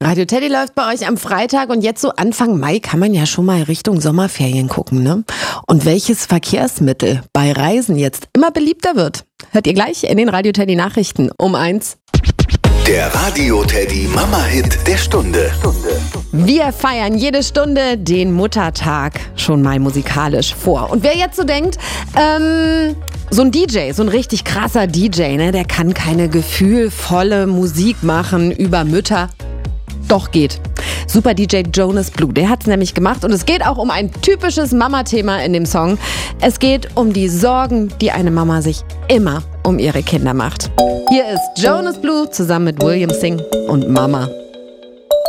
Radio Teddy läuft bei euch am Freitag und jetzt so Anfang Mai kann man ja schon mal Richtung Sommerferien gucken, ne? Und welches Verkehrsmittel bei Reisen jetzt immer beliebter wird, hört ihr gleich in den Radio Teddy Nachrichten um 1. Der Radio Teddy Mama-Hit der Stunde. Wir feiern jede Stunde den Muttertag schon mal musikalisch vor. Und wer jetzt so denkt, so ein DJ, so ein richtig krasser DJ, ne, der kann keine gefühlvolle Musik machen über Mütter. Doch geht. Super DJ Jonas Blue, der hat's nämlich gemacht und es geht auch um ein typisches Mama-Thema in dem Song. Es geht um die Sorgen, die eine Mama sich immer um ihre Kinder macht. Hier ist Jonas Blue zusammen mit William Singh und Mama.